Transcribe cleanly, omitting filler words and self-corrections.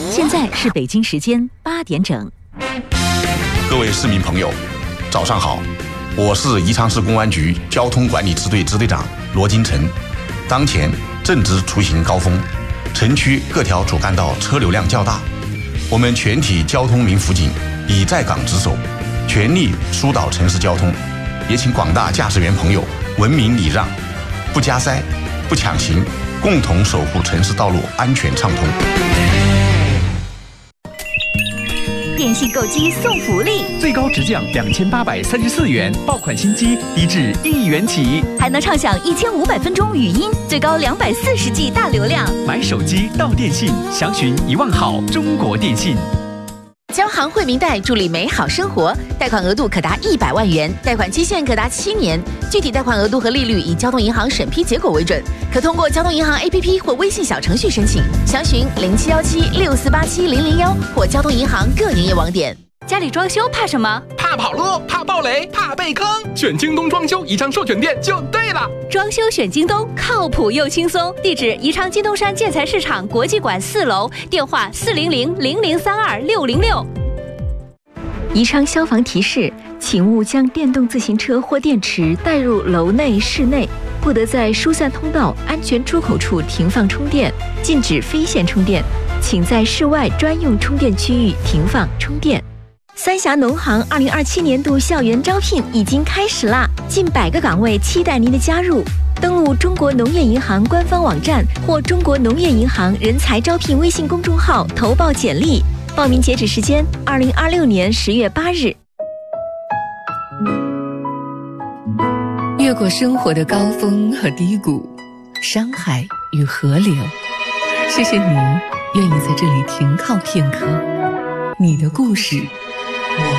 现在是北京时间8点整。 各位市民朋友，早上好，我是宜昌市公安局交通管理支队支队长罗金成。当前正值出行高峰，城区各条主干道车流量较大，我们全体交通民辅警已在岗值守，全力疏导城市交通，也请广大驾驶员朋友文明礼让，不加塞，不抢行，共同守护城市道路安全畅通。 电信购机送福利， 最高直降2834元，爆款新机低至1元起， 还能畅享1500分钟语音，最高240G 大流量。 买手机到电信，详询1万好中国电信。 交行惠民贷助力美好生活，贷款额度可达100万元，贷款期限可达7年，具体贷款额度和利率以交通银行审批结果为准，可通过交通银行 APP 或微信小程序申请，详询0717648700或交通银行各营业网点。 家里装修怕什么？ 怕跑路，怕爆雷，怕被坑。选京东装修宜昌授权店就对了。 装修选京东，靠谱又轻松。地址：宜昌金东山建材市场国际馆4楼，电话400-0032-606。宜昌消防提示：请勿将电动自行车或电池带入楼内、室内，不得在疏散通道、安全出口处停放充电，禁止非线充电，请在室外专用充电区域停放充电。三峡农行2027年度校园招聘已经开始啦，近100个岗位期待您的加入。登录中国农业银行官方网站或中国农业银行人才招聘微信公众号投报简历，报名截止时间2026年10月8日。 越过生活的高峰和低谷，山海与河流，谢谢您愿意在这里停靠片刻。你的故事